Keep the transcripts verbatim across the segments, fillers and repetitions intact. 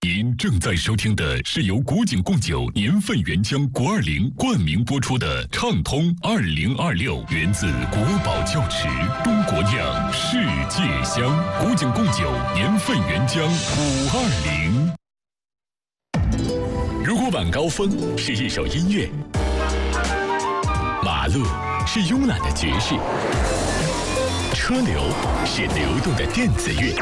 您正在收听的是由古井贡酒年份原浆国二零冠名播出的畅通二零二六，源自国宝窖池，中国酿，世界香。古井贡酒年份原浆五二零。如果晚高峰是一首音乐，马路是慵懒的爵士，车流是流动的电子乐。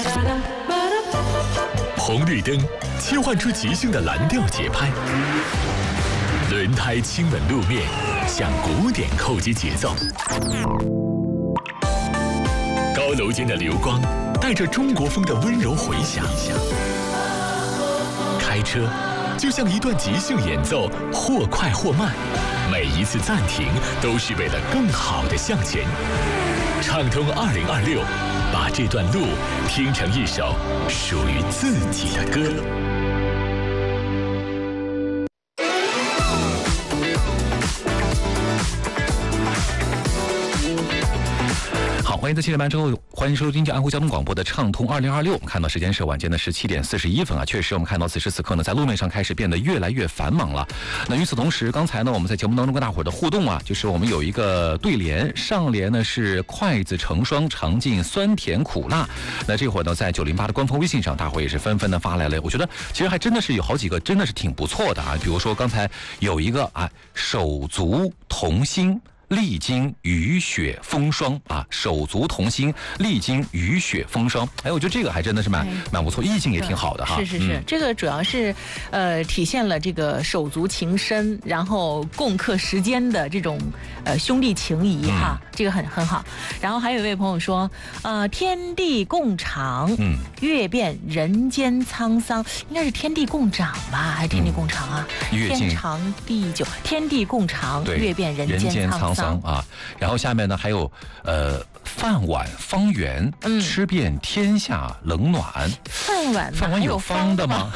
红绿灯切换出即兴的蓝调节拍，轮胎亲吻路面，向古典扣击节奏。高楼间的流光带着中国风的温柔回响。开车就像一段即兴演奏，或快或慢，每一次暂停都是为了更好的向前。畅通二零二六，把这段路听成一首属于自己的歌。好，欢迎在七点半之后，欢迎收听安徽交通广播的畅通二零二六。我们看到时间是晚间的十七点四十一分啊，确实我们看到此时此刻呢，在路面上开始变得越来越繁忙了。那与此同时，刚才呢我们在节目当中跟大伙儿的互动啊，就是我们有一个对联，上联呢是筷子成双，尝尽酸甜苦辣。那这会儿呢，在九零八的官方微信上，大伙儿也是纷纷的发来了，我觉得其实还真的是有好几个，真的是挺不错的啊。比如说刚才有一个啊，手足同心，历经雨雪风霜啊，手足同心，历经雨雪风霜。哎，我觉得这个还真的是蛮、哎、蛮不错，意境也挺好的哈。 是是是、嗯，这个主要是呃体现了这个手足情深，然后共克时艰的这种呃兄弟情谊哈、嗯，这个很很好。然后还有一位朋友说，呃，天地共长，嗯，月变人间沧桑，应该是天地共长吧，还是天地共长啊？ 嗯、 天长地久，天地共长，月变人间沧桑。 啊，然后下面呢还有呃饭碗方圆、嗯，吃遍天下冷暖。 饭碗饭碗有方的吗？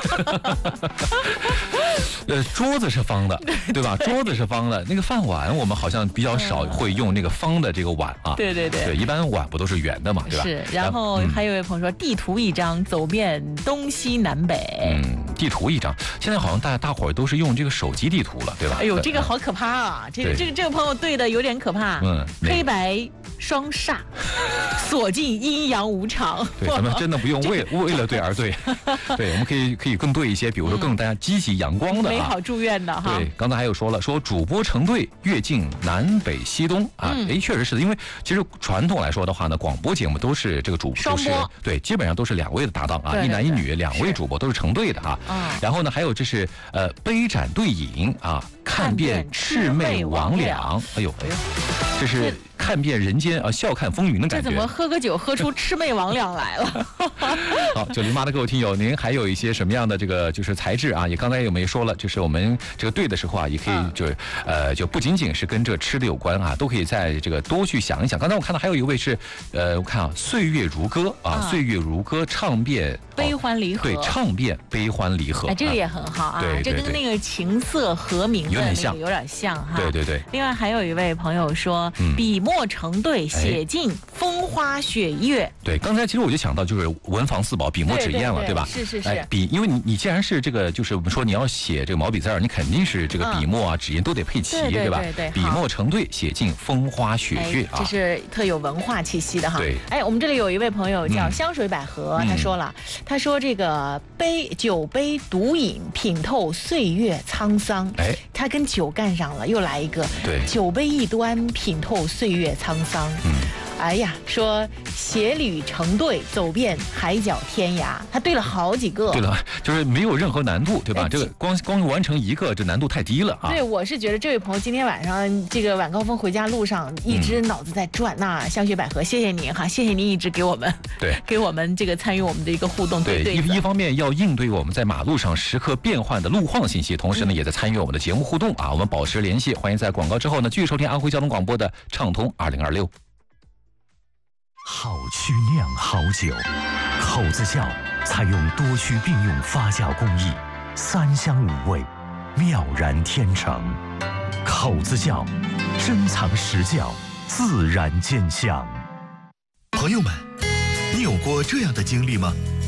呃，桌子是方的，对吧？桌子是方的，那个饭碗我们好像比较少会用那个方的这个碗啊。 对对对， 对，一般碗不都是圆的嘛，对吧？ 是。然后还有一位朋友说，地图一张，走遍东西南北。 嗯，地图一张，现在好像大大伙儿都是用这个手机地图了，对吧？ 哎呦，这个好可怕啊！这个这个这个朋友对的有点可怕。嗯，黑白双煞，锁进阴阳无常。 对，咱们真的不用为为了对而对。对，我们可以可以更对一些，比如说更大家积极阳光的、啊、 美好祝愿的哈。 对，刚才还有说了，说主播成对，越境南北西东啊，哎、嗯，确实是的，因为其实传统来说的话呢，广播节目都是这个主双播， 对，基本上都是两位的搭档啊，一男一女，两位主播都是成对的哈。啊。然后呢，还有这是呃杯盏对饮啊，看遍魑魅魍魉，哎呦哎呦，这是。看遍人间啊，笑看风云的感觉。 这怎么喝个酒喝出魑魅魍魉来了？ 好，九零八的各位听友，您还有一些什么样的这个就是材质啊？也刚才我们也说了，就是我们这个对的时候啊，也可以就、嗯、呃就不仅仅是跟这吃的有关啊，都可以在这个多去想一想。刚才我看到还有一位是呃，我看啊，岁月如歌啊，嗯、岁月如歌唱遍悲欢离合， 对，唱遍悲欢离合。 哎，这个也很好啊， 对， 这跟那个情色和鸣有点像， 有点像哈。 对对对。 另外还有一位朋友说，嗯、笔墨成对，写尽风花雪月。 对，刚才其实我就想到就是文房四宝，笔墨纸砚了， 对, 对, 对, 对吧？ 是是是。 哎，笔，因为你你既然是这个，就是我们说你要写这个毛笔字儿，你肯定是这个笔墨啊、纸砚都得配齐， 对, 对, 对, 对吧？ 对对对。 笔墨成对，写尽风花雪月啊， 这是特有文化气息的哈。 对。 哎，我们这里有一位朋友叫香水百合，嗯、他说了，他说这个杯酒杯独饮，品透岁月沧桑。哎，他跟酒干上了，又来一个。 对。 酒杯一端，品透岁月沧桑。嗯。哎呀，说携旅成对，走遍海角天涯，他对了好几个。 对了，就是没有任何难度，对吧？哎、这个光光完成一个，这难度太低了啊。 对，我是觉得这位朋友今天晚上这个晚高峰回家路上一直脑子在转。嗯、那香雪百合，谢谢您哈，谢谢您一直给我们对给我们这个参与我们的一个互动。 对， 对一一方面要应对我们在马路上时刻变换的路况信息，同时呢、嗯、也在参与我们的节目互动啊。我们保持联系，欢迎在广告之后呢继续收听安徽交通广播的畅通二零二六。 好曲酿好酒，口子窖采用多区并用发酵工艺，三香五味，妙然天成。口子窖，珍藏实窖，自然见香。 朋友们，你有过这样的经历吗？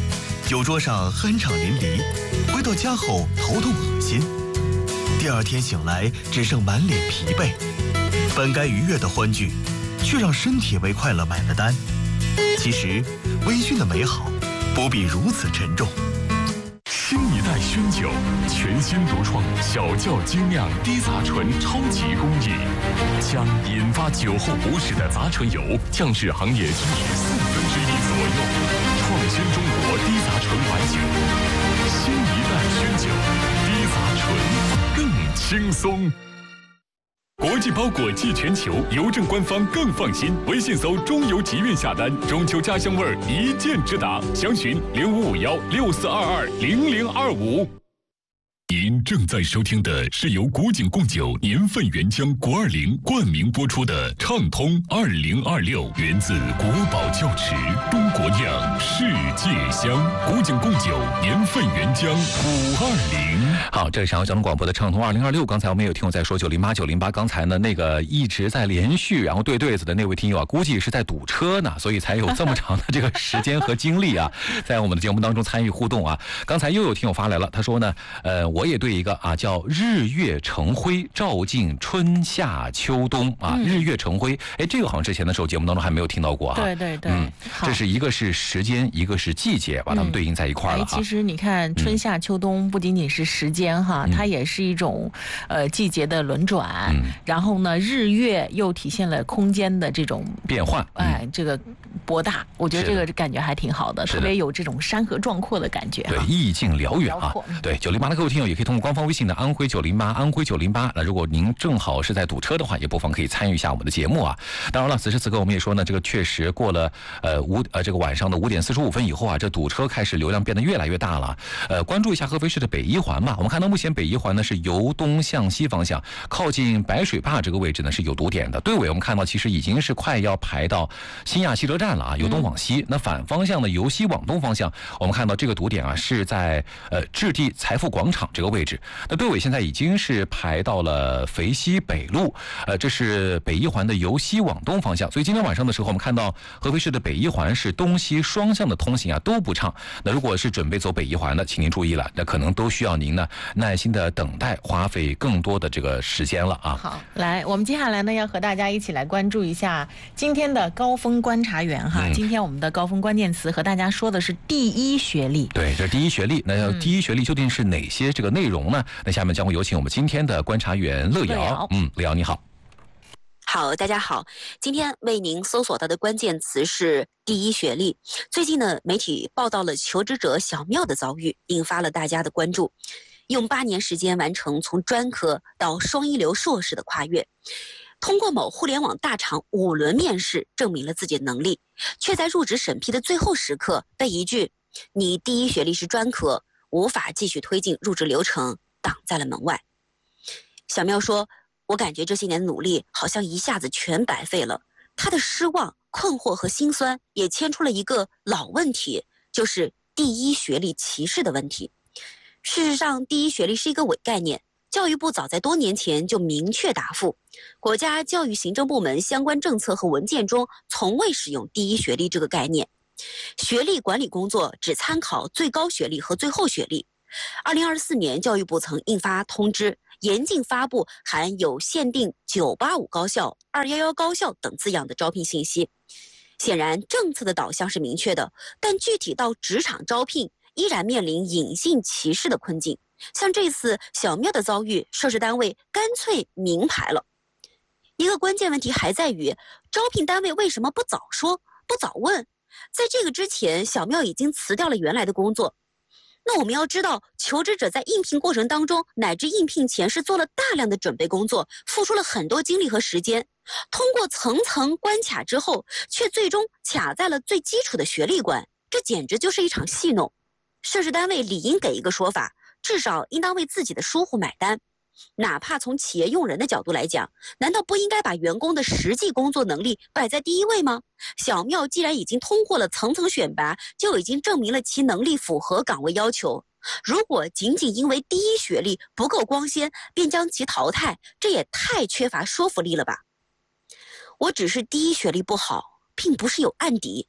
酒桌上酣畅淋漓，回到家后头痛恶心，第二天醒来只剩满脸疲惫。本该愉悦的欢聚，却让身体为快乐买了单。其实，微醺的美好不必如此沉重。 新一代熏酒，全新独创小窖精酿低杂醇超级工艺，将引发酒后不适的杂醇油降至行业均值四分之一左右，创新中国低杂醇白酒。新一代熏酒，低杂醇更轻松。国际包裹寄全球，邮政官方更放心。微信搜“中邮集运”下单，中秋家乡味儿一键直达。详询零五五幺六四二二零零二五。您正在收听的是由古井贡酒年份原浆国二零冠名播出的《畅通二零二六》，源自国宝窖池，中国酿，世界香。古井贡酒年份原浆五二零。 好，这是上海交通广播的《畅通二零二六》。刚才我们有听友在说九零八九零八，刚才呢那个一直在连续然后对对子的那位听友啊，估计是在堵车呢，所以才有这么长的这个时间和精力啊，在我们的节目当中参与互动啊。刚才又有听友发来了，他说呢，呃，我也对一个啊叫日月成辉，照进春夏秋冬啊，嗯、日月成辉，哎，这个好像之前的时候节目当中还没有听到过哈。 对对对， 嗯，这是一个是时间，一个是季节，把它们对应在一块了哈、 嗯哎。其实你看春夏秋冬不仅仅是时间哈，嗯、它也是一种呃季节的轮转，嗯、然后呢，日月又体现了空间的这种变换， 哎，这个博大，我觉得这个感觉还挺好的，特别有这种山河壮阔的感觉， 对，意境辽远啊。对，九零八的各位听友也可以通过官方微信的安徽九零八，安徽九零八。那如果您正好是在堵车的话，也不妨可以参与一下我们的节目啊。当然了，此时此刻我们也说呢，这个确实过了呃五呃这个晚上的五点四十五分以后啊，这堵车开始流量变得越来越大了。呃，关注一下合肥市的北一环嘛，我们看到目前北一环呢是由东向西方向，靠近白水坝这个位置呢是有堵点的。队尾我们看到其实已经是快要排到新亚汽车站了啊，由东往西。嗯、那反方向呢，由西往东方向，我们看到这个堵点啊是在呃置地财富广场这个位置。那队尾现在已经是排到了肥西北路，呃，这是北一环的由西往东方向。所以今天晚上的时候，我们看到合肥市的北一环是东西双向的通行啊都不畅。那如果是准备走北一环的，请您注意了，那可能都需要您呢耐心的等待，花费更多的这个时间了啊。 好，来，我们接下来呢要和大家一起来关注一下今天的高峰观察员哈。嗯、今天我们的高峰关键词和大家说的是第一学历。 对，这是第一学历。那第一学历究竟是哪些这个内容呢？那下面将会有请我们今天的观察员乐瑶。嗯，乐瑶你好。 好，大家好，今天为您搜索到的关键词是第一学历。最近呢，媒体报道了求职者小妙的遭遇，引发了大家的关注。用八年时间完成从专科到双一流硕士的跨越，通过某互联网大厂五轮面试证明了自己的能力，却在入职审批的最后时刻被一句“你第一学历是专科，无法继续推进入职流程”挡在了门外。小妙说，我感觉这些年努力好像一下子全白费了。他的失望、困惑和心酸也牵出了一个老问题，就是第一学历歧视的问题。事实上，第一学历是一个伪概念，教育部早在多年前就明确答复，国家教育行政部门相关政策和文件中从未使用第一学历这个概念。学历管理工作只参考最高学历和最后学历。二零二四年，教育部曾印发通知，严禁发布含有限定九八五高校、二一一高校等字样的招聘信息。显然，政策的导向是明确的，但具体到职场招聘，依然面临隐性歧视的困境。像这次小妙的遭遇，涉事单位干脆明牌了。一个关键问题还在于，招聘单位为什么不早说、不早问？在这个之前，小妙已经辞掉了原来的工作。那我们要知道，求职者在应聘过程当中，乃至应聘前是做了大量的准备工作，付出了很多精力和时间，通过层层关卡之后，却最终卡在了最基础的学历关，这简直就是一场戏弄。涉事单位理应给一个说法，至少应当为自己的疏忽买单。哪怕从企业用人的角度来讲，难道不应该把员工的实际工作能力摆在第一位吗？小妙既然已经通过了层层选拔，就已经证明了其能力符合岗位要求。如果仅仅因为第一学历不够光鲜，便将其淘汰，这也太缺乏说服力了吧。我只是第一学历不好，并不是有案底。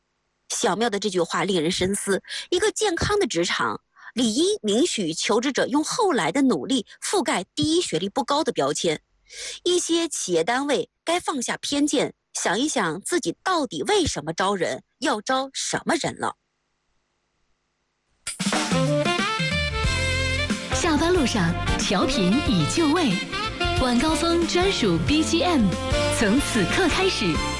小妙的这句话令人深思，一个健康的职场理应允许求职者用后来的努力覆盖第一学历不高的标签。一些企业单位该放下偏见，想一想自己到底为什么招人，要招什么人了。 下班路上，调频已就位，晚高峰专属 B G M， 从此刻开始。